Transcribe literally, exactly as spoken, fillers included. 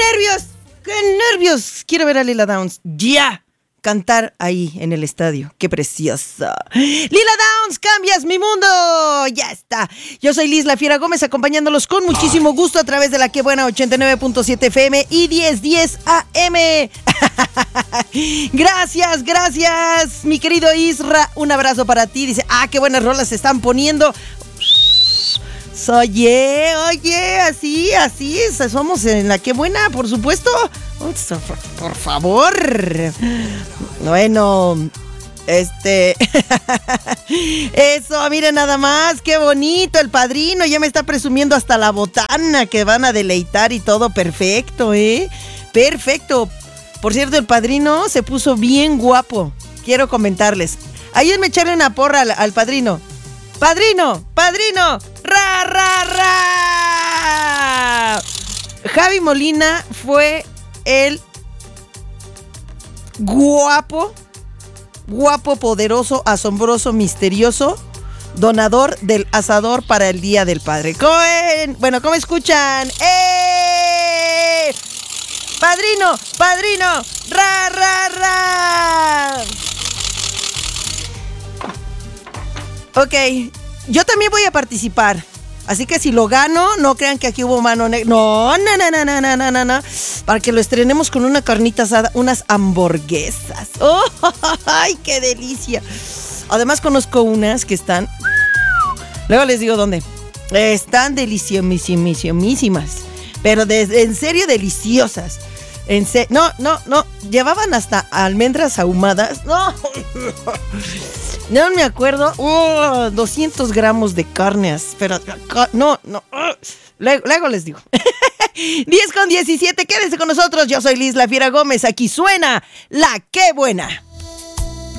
nervios! ¡Qué nervios! Quiero ver a Lila Downs ya cantar ahí en el estadio. ¡Qué preciosa! Lila Downs, cambias mi mundo. Ya está. Yo soy Liz La Fiera Gómez, acompañándolos con muchísimo gusto a través de la Que Buena ochenta y nueve punto siete F M y diez diez A M. Gracias, gracias, mi querido Isra. Un abrazo para ti. Dice, ah, qué buenas rolas se están poniendo. Oye, oye, así, así, somos en la Que Buena, por supuesto. Por favor. Bueno, este... Eso, miren nada más, qué bonito, el padrino ya me está presumiendo hasta la botana que van a deleitar y todo, perfecto, ¿eh? Perfecto. Por cierto, el padrino se puso bien guapo, quiero comentarles. Ayúdenme a echarle una porra al, al padrino. ¡Padrino! ¡Padrino! ¡Ra, ra, ra! Javi Molina fue el guapo, guapo, poderoso, asombroso, misterioso donador del asador para el Día del Padre. ¿Cómo ven? Bueno, ¿cómo escuchan? ¡Eh! ¡Padrino! ¡Padrino! ¡Ra, ra, ra! Ok, yo también voy a participar. Así que si lo gano, no crean que aquí hubo mano negra. No, no, no, no, no, no, no, no, no. Para que lo estrenemos con una carnita asada, unas hamburguesas. ¡Oh, ay, qué delicia! Además conozco unas que están... Luego les digo dónde. Están deliciosísimas. Pero de, en serio deliciosas. En se... No, no, no. Llevaban hasta almendras ahumadas. No. No me acuerdo. Oh, doscientos gramos de carne. Pero no, no. Luego, luego les digo. diez con diecisiete. Quédense con nosotros. Yo soy Liz La Fiera Gómez. Aquí suena la Que Buena.